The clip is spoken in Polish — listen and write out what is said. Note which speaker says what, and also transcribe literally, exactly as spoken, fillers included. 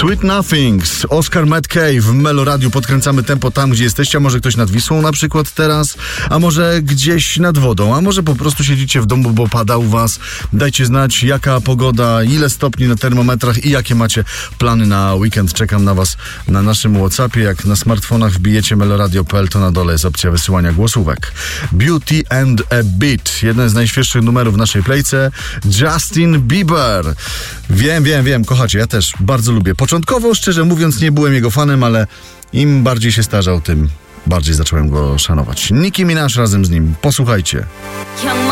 Speaker 1: Sweet Nothings, Oscar Mackay w Meloradiu. Podkręcamy tempo tam, gdzie jesteście. A może ktoś nad Wisłą na przykład teraz, a może gdzieś nad wodą, a może po prostu siedzicie w domu, bo pada u was. Dajcie znać, jaka pogoda, ile stopni na termometrach i jakie macie plany na weekend. Czekam na was na naszym WhatsAppie. Jak na smartfonach wbijecie meloradio kropka p l, to na dole jest opcja wysyłania głosówek. Beauty and a Beat, jeden z najświeższych numerów w naszej playce. Justin Bieber. Wiem, wiem, wiem, kochacie, ja też bardzo lubię. Początkowo, szczerze mówiąc, nie byłem jego fanem, ale im bardziej się starzał, tym bardziej zacząłem go szanować. Nicki Minaj razem z nim. Posłuchajcie.